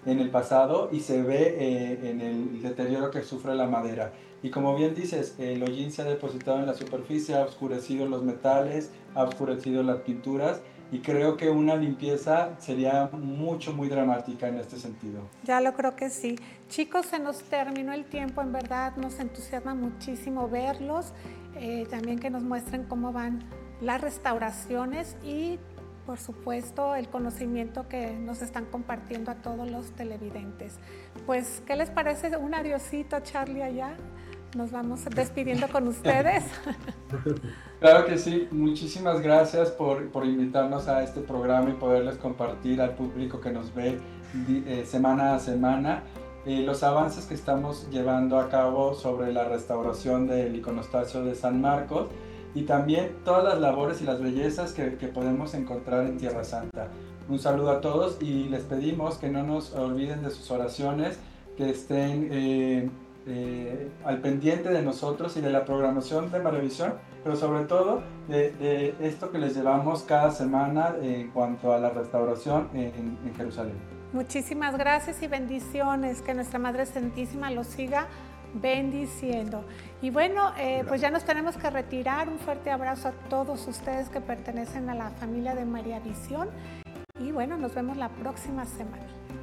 en el pasado y se ve en el deterioro que sufre la madera. Y como bien dices, el hollín se ha depositado en la superficie, ha oscurecido los metales, ha oscurecido las pinturas y creo que una limpieza sería muy dramática en este sentido. Ya lo creo que sí. Chicos, se nos terminó el tiempo, en verdad nos entusiasma muchísimo verlos, también que nos muestren cómo van las restauraciones y por supuesto el conocimiento que nos están compartiendo a todos los televidentes. Pues, ¿qué les parece? Un adiosito, Charlie, allá. Nos vamos despidiendo con ustedes. Claro que sí, muchísimas gracias por invitarnos a este programa y poderles compartir al público que nos ve semana a semana los avances que estamos llevando a cabo sobre la restauración del iconostasio de San Marcos y también todas las labores y las bellezas que podemos encontrar en Tierra Santa. Un saludo a todos y les pedimos que no nos olviden de sus oraciones, que estén al pendiente de nosotros y de la programación de Maravisión, pero sobre todo de esto que les llevamos cada semana en cuanto a la restauración en Jerusalén. Muchísimas gracias y bendiciones, que nuestra Madre Santísima los siga bendiciendo. Y bueno, pues ya nos tenemos que retirar. Un fuerte abrazo a todos ustedes que pertenecen a la familia de María Visión y bueno, nos vemos la próxima semana.